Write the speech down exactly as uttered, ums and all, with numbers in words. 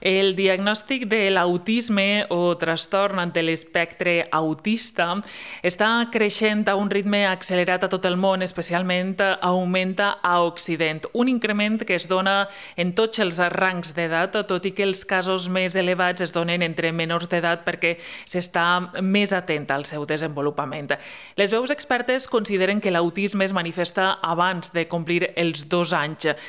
El diagnòstic de l'autisme o trastorn de l'espectre autista està creixent a un ritme accelerat a tot el món, especialment augmenta a Occident. Un increment que es dona en tots els rangs d'edat, tot i que els casos més elevats es donen entre menors d'edat perquè s'està més atent al seu desenvolupament. Les veus expertes consideren que l'autisme es manifesta abans de complir els dos anys